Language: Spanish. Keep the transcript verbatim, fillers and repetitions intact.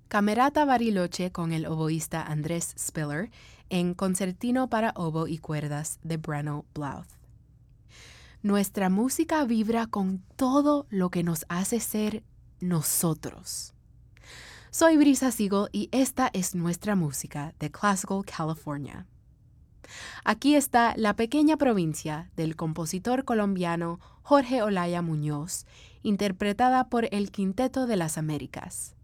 Camerata Bariloche con el oboísta Andrés Spiller en Concertino para oboe y cuerdas de Breno Blouth. Nuestra música vibra con todo lo que nos hace ser nosotros. Soy Brisa Siegel y esta es nuestra música de Classical California. Aquí está La pequeña provincia del compositor colombiano Jorge Olaya Muñoz, interpretada por el Quinteto de las Américas.